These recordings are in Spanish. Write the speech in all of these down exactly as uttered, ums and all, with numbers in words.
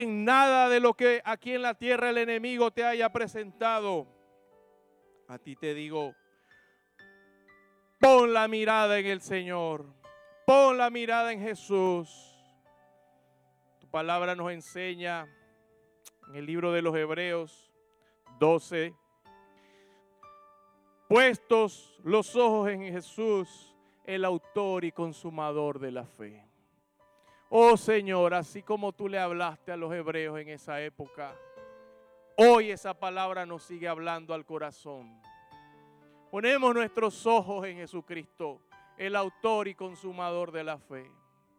nada de lo que aquí en la tierra el enemigo te haya presentado. A ti te digo, pon la mirada en el Señor, pon la mirada en Jesús. Tu palabra nos enseña en el libro de los Hebreos doce, puestos los ojos en Jesús, el autor y consumador de la fe. Oh Señor, así como tú le hablaste a los hebreos en esa época, hoy esa palabra nos sigue hablando al corazón. Ponemos nuestros ojos en Jesucristo, el autor y consumador de la fe.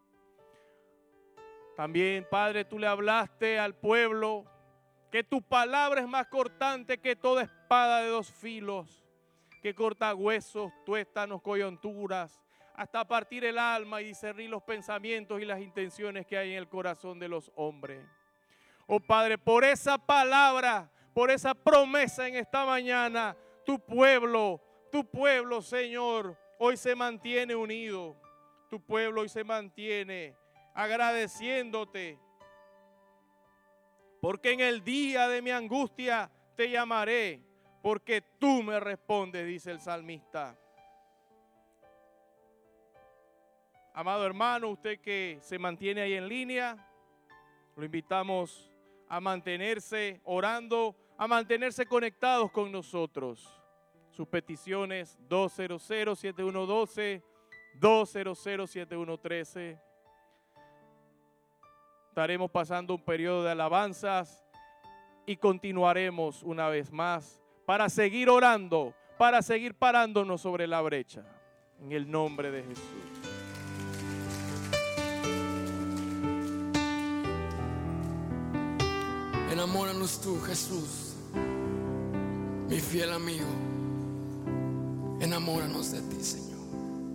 También, Padre, tú le hablaste al pueblo que tu palabra es más cortante que toda espada de dos filos, que corta huesos, tuétanos, coyunturas, hasta partir el alma y discernir los pensamientos y las intenciones que hay en el corazón de los hombres. Oh Padre, por esa palabra, por esa promesa en esta mañana, tu pueblo, tu pueblo, Señor, hoy se mantiene unido. Tu pueblo hoy se mantiene agradeciéndote, porque en el día de mi angustia te llamaré, porque tú me respondes, dice el salmista. Amado hermano, usted que se mantiene ahí en línea, lo invitamos a mantenerse orando, a mantenerse conectados con nosotros. Sus peticiones dos cero cero, siete uno uno dos, dos cero cero, siete uno uno tres. Estaremos pasando un periodo de alabanzas y continuaremos una vez más para seguir orando, para seguir parándonos sobre la brecha. En el nombre de Jesús. Enamóranos tú, Jesús, mi fiel amigo. Enamóranos de ti, Señor.